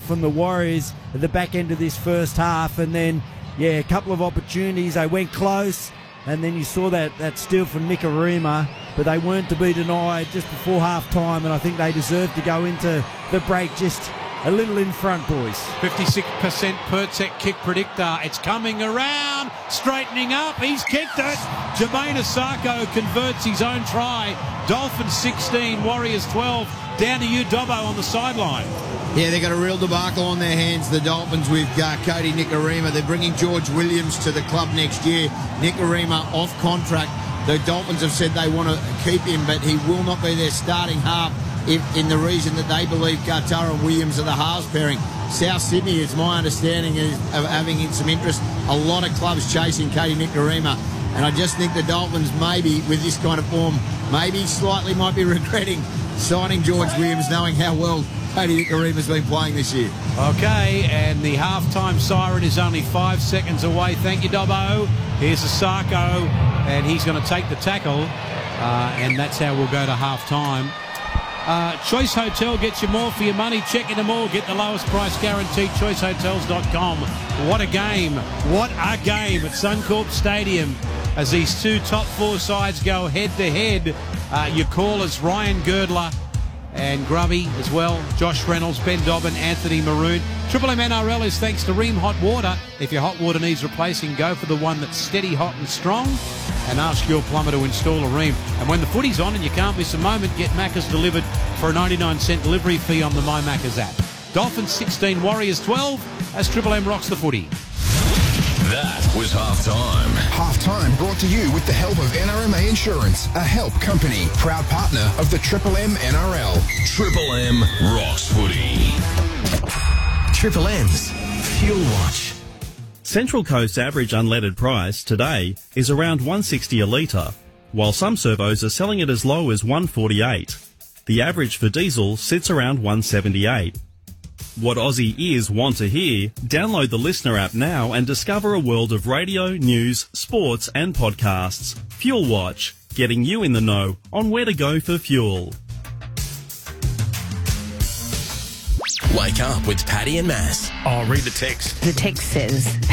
from the Warriors at the back end of this first half, and then, a couple of opportunities. They went close, and then you saw that steal from Nikorima, but they weren't to be denied just before half-time, and I think they deserved to go into the break just a little in front, boys. 56% Pertec kick predictor. It's coming around, straightening up. He's kicked it. Jermaine Asako converts his own try. Dolphins 16, Warriors 12. Down to you, Dobbo, on the sideline. Yeah, they've got a real debacle on their hands, the Dolphins, with Cody Nikorima. They're bringing George Williams to the club next year. Nikorima off contract. The Dolphins have said they want to keep him, but he will not be their starting half in the reason that they believe Gatara and Williams are the halves pairing. South Sydney, it's my understanding, is having some interest. A lot of clubs chasing Cody Nikorima. And I just think the Dolphins, maybe, with this kind of form, maybe slightly might be regretting signing George Williams, knowing how well Cody Nikorima's been playing this year. Okay, and the halftime siren is only 5 seconds away. Thank you, Dobbo. Here's Asako, and he's going to take the tackle, and that's how we'll go to halftime. Choice Hotel gets you more for your money. Check in them all. Get the lowest price guaranteed. ChoiceHotels.com. What a game. What a game at Suncorp Stadium as these two top four sides go head-to-head. Your callers, Ryan Girdler and Grubby as well. Josh Reynolds, Ben Dobbin, Anthony Maroon. Triple M NRL is thanks to Ream Hot Water. If your hot water needs replacing, go for the one that's steady, hot and strong, and ask your plumber to install a Ream. And when the footy's on and you can't miss a moment, get Macca's delivered for a 99-cent delivery fee on the My Macca's app. Dolphins 16, Warriors 12, as Triple M rocks the footy. That was halftime. Halftime brought to you with the help of NRMA Insurance, a help company, proud partner of the Triple M NRL. Triple M rocks footy. Triple M's Fuel Watch. Central Coast's average unleaded price today is around $1.60 a litre, while some servos are selling it as low as $1.48. The average for diesel sits around $1.78. What Aussie ears want to hear? Download the Listener app now and discover a world of radio, news, sports and podcasts. Fuel Watch, getting you in the know on where to go for fuel. Wake up with Paddy and Mass. Oh, read the text. The text says,